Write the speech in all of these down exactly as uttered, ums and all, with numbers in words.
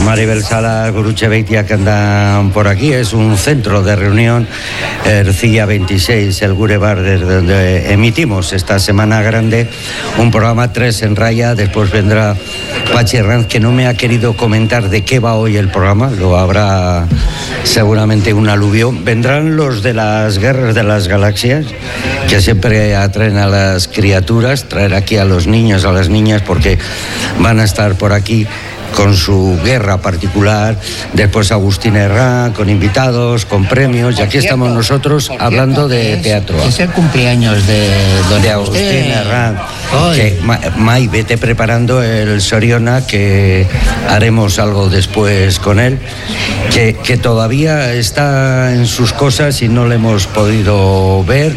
Maribel Sala, Gurutxebeitia, que andan por aquí. Es un centro de reunión, Ercilla veintiséis, el Gure Bar, desde donde emitimos esta semana grande un programa tres en raya. Después vendrá Pachi Herranz, que no me ha querido comentar de qué va hoy el programa, lo habrá seguramente un aluvión. Vendrán los de las guerras de las galaxias, que siempre atraen a las criaturas, traer aquí a los niños, a las niñas, porque van a estar por aquí con su guerra particular. Después Agustín Herrán, con invitados, con premios, y aquí estamos nosotros hablando de teatro. Es el cumpleaños de don de Agustín Herrán. Que, May, vete preparando el Soriona, que haremos algo después con él, que, que todavía está en sus cosas y no le hemos podido ver.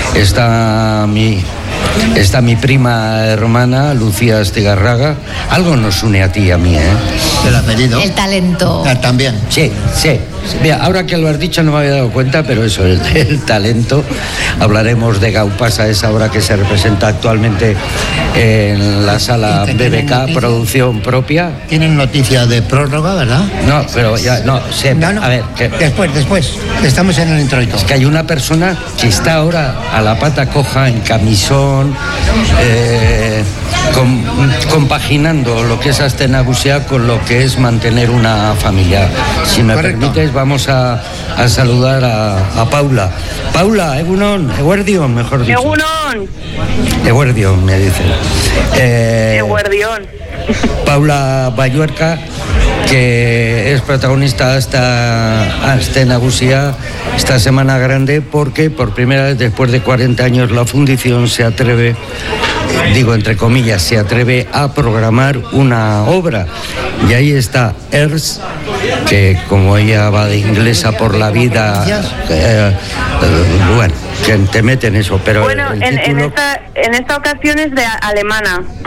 Está mi... Está mi prima hermana, Lucía Estigarraga. Algo nos une a ti y a mí, ¿eh? El apellido. El talento. Ah, también. Sí, sí. Mira, ahora que lo has dicho no me había dado cuenta, pero eso, el, el talento. Hablaremos de Gaupasa, esa obra que se representa actualmente en la sala B B K, producción propia. Tienen noticia de prórroga, ¿verdad? No, pero ya, no, sé. No, no. A ver, que, después, después. Estamos en el introito. Es que hay una persona que está ahora a la pata coja, en camisón, eh, con, compaginando lo que es Astenagusia con lo que es mantener una familia. Si me Correcto. permites, vamos a, a saludar a, a Paula. Paula, Egunon, Eguerdion, mejor dicho. Egunon. Eguerdion, me dicen. Eh, Eguerdion. Paula Bayuerca, que es protagonista hasta Astenagusia esta semana grande, porque por primera vez después de cuarenta años la fundición se atreve, digo entre comillas, se atreve a programar una obra. Y ahí está Ers, que como ella va de inglesa por la vida, eh, eh, bueno, que te mete en eso, pero bueno, el en, título... en, esta, en esta ocasión es de alemana.